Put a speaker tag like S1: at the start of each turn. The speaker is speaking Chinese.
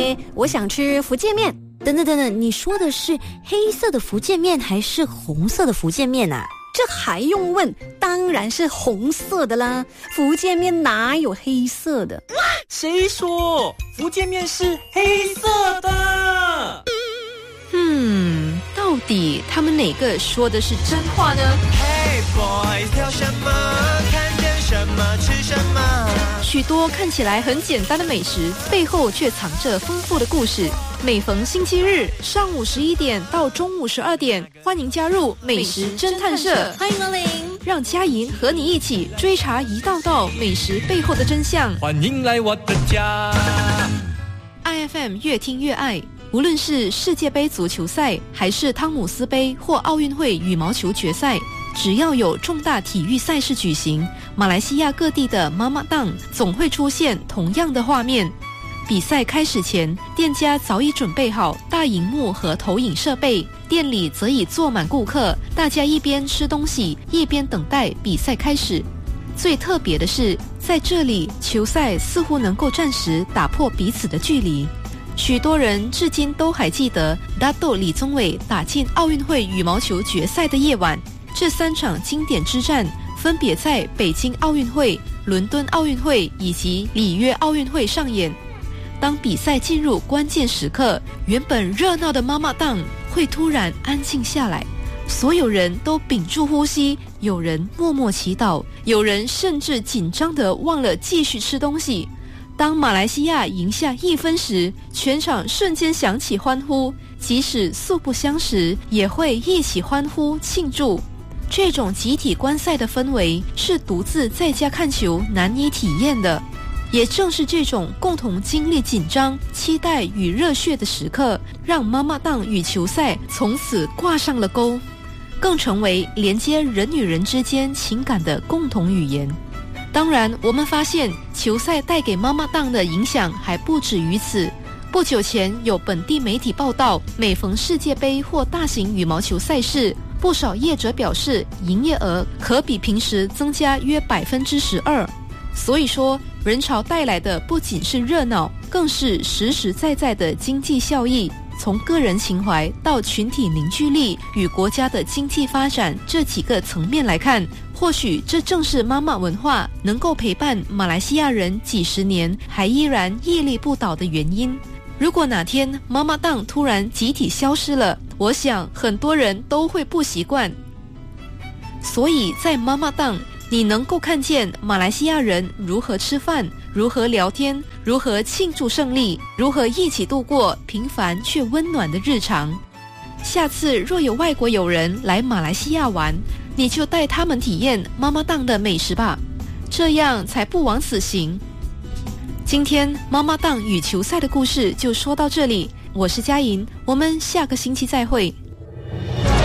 S1: 我想吃福建面。等等，你说的是黑色的福建面还是红色的福建面啊？
S2: 这还用问？当然是红色的啦，福建面哪有黑色的？
S3: 谁说福建面是黑色的？
S4: 到底他们哪个说的是真话呢？
S5: Hey boys， 挑什么？看见什么吃什么？
S4: 许多看起来很简单的美食，背后却藏着丰富的故事。每逢星期日上午11点到中午12点，欢迎加入美食侦探社，
S1: 欢迎光临，
S4: 让佳莹和你一起追查一道道美食背后的真相。
S3: 欢迎来我的家。
S4: IFM 越听越爱，无论是世界杯足球赛，还是汤姆斯杯或奥运会羽毛球决赛，只要有重大体育赛事举行，马来西亚各地的妈妈档总会出现同样的画面。比赛开始前，店家早已准备好大荧幕和投影设备，店里则已坐满顾客，大家一边吃东西，一边等待比赛开始。最特别的是，在这里球赛似乎能够暂时打破彼此的距离。许多人至今都还记得大豆李宗伟打进奥运会羽毛球决赛的夜晚。这3场经典之战分别在北京奥运会、伦敦奥运会以及里约奥运会上演。当比赛进入关键时刻，原本热闹的妈妈档会突然安静下来，所有人都屏住呼吸，有人默默祈祷，有人甚至紧张地忘了继续吃东西。当马来西亚赢下1分时，全场瞬间响起欢呼，即使素不相识，也会一起欢呼庆祝。这种集体观赛的氛围是独自在家看球难以体验的。也正是这种共同经历紧张、期待与热血的时刻，让妈妈档与球赛从此挂上了钩，更成为连接人与人之间情感的共同语言。当然，我们发现球赛带给妈妈档的影响还不止于此。不久前有本地媒体报道，每逢世界杯或大型羽毛球赛事，不少业者表示营业额可比平时增加约12%。所以说，人潮带来的不仅是热闹，更是实实在在的经济效益。从个人情怀到群体凝聚力与国家的经济发展这几个层面来看，或许这正是妈妈文化能够陪伴马来西亚人几十年还依然屹立不倒的原因。如果哪天妈妈档突然集体消失了，我想很多人都会不习惯。所以在妈妈档，你能够看见马来西亚人如何吃饭，如何聊天，如何庆祝胜利，如何一起度过平凡却温暖的日常。下次若有外国友人来马来西亚玩，你就带他们体验妈妈档的美食吧，这样才不枉此行。今天妈妈档与球赛的故事就说到这里，我是佳莹，我们下个星期再会。